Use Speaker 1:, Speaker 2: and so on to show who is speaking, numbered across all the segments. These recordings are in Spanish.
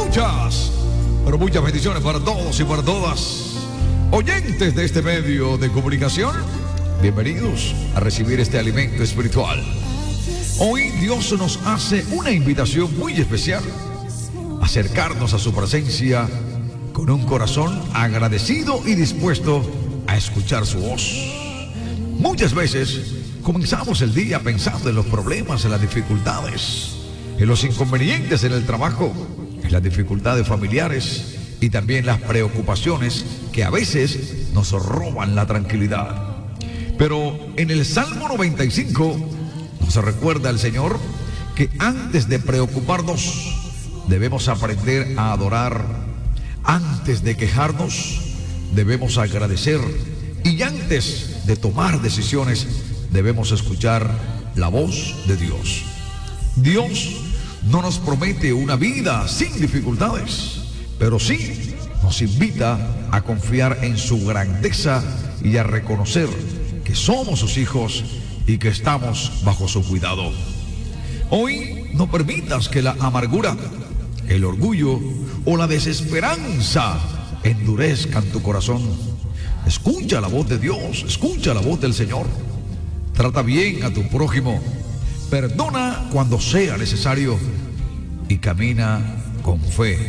Speaker 1: Muchas, pero muchas bendiciones para todos y para todas. Oyentes de este medio de comunicación, bienvenidos a recibir este alimento espiritual. Hoy Dios nos hace una invitación muy especial: acercarnos a su presencia con un corazón agradecido y dispuesto a escuchar su voz. Muchas veces comenzamos el día pensando en los problemas, en las dificultades, en los inconvenientes en el trabajo, en las dificultades familiares y también las preocupaciones que a veces nos roban la tranquilidad. Pero en el Salmo 95 nos recuerda el Señor que antes de preocuparnos debemos aprender a adorar. Antes de quejarnos debemos agradecer, y antes de tomar decisiones debemos escuchar la voz de Dios. Dios no nos promete una vida sin dificultades, pero sí nos invita a confiar en su grandeza y a reconocer que somos sus hijos y que estamos bajo su cuidado. Hoy no permitas que la amargura, el orgullo o la desesperanza endurezcan tu corazón. Escucha la voz de Dios, escucha la voz del Señor. Trata bien a tu prójimo, perdona cuando sea necesario y camina con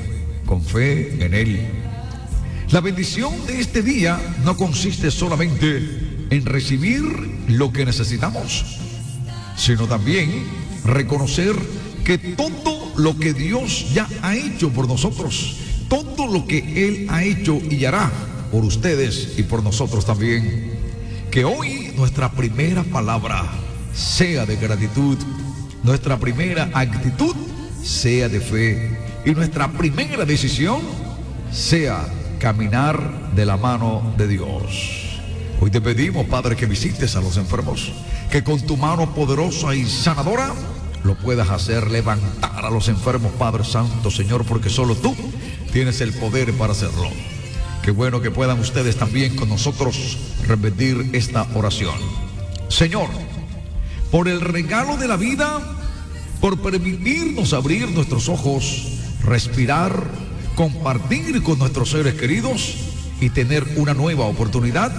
Speaker 1: fe en Él. La bendición de este día no consiste solamente en recibir lo que necesitamos, sino también reconocer que todo lo que Dios ya ha hecho por nosotros, todo lo que Él ha hecho y hará por ustedes y por nosotros también. Que hoy nuestra primera palabra sea de gratitud, nuestra primera actitud sea de fe y nuestra primera decisión sea caminar de la mano de Dios. Hoy te pedimos, Padre, que visites a los enfermos, que con tu mano poderosa y sanadora lo puedas hacer levantar a los enfermos, Padre Santo, Señor, porque solo tú tienes el poder para hacerlo. Qué bueno que puedan ustedes también con nosotros repetir esta oración. Señor, por el regalo de la vida, por permitirnos abrir nuestros ojos, respirar, compartir con nuestros seres queridos y tener una nueva oportunidad,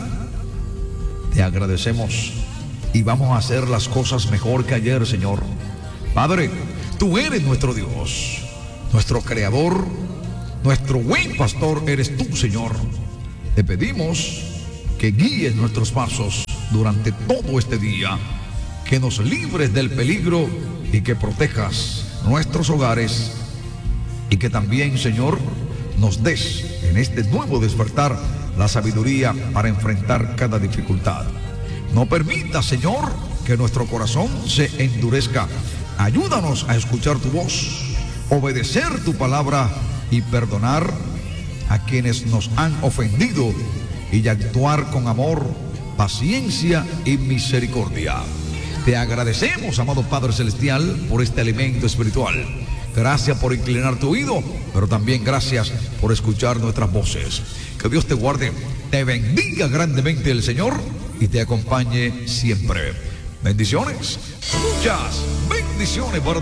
Speaker 1: te agradecemos y vamos a hacer las cosas mejor que ayer, Señor. Padre, tú eres nuestro Dios, nuestro creador, nuestro buen pastor eres tú, Señor. Te pedimos que guíes nuestros pasos durante todo este día, que nos libres del peligro y que protejas nuestros hogares, y que también, Señor, nos des en este nuevo despertar la sabiduría para enfrentar cada dificultad. No permita, Señor, que nuestro corazón se endurezca. Ayúdanos a escuchar tu voz, obedecer tu palabra y perdonar a quienes nos han ofendido y actuar con amor, paciencia y misericordia. Te agradecemos, amado Padre Celestial, por este alimento espiritual. Gracias por inclinar tu oído, pero también gracias por escuchar nuestras voces. Que Dios te guarde, te bendiga grandemente el Señor y te acompañe siempre. Bendiciones, muchas bendiciones para